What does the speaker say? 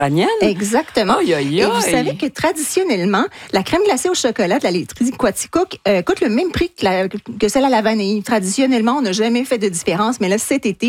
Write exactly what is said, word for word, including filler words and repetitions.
Champagnenne? Exactement. Aïe, aïe, Et aïe. vous savez que traditionnellement, la crème glacée au chocolat de la laiterie Quaticook euh, coûte le même prix que, la, que celle à la vanille. Traditionnellement, on n'a jamais fait de différence, mais là, cet été,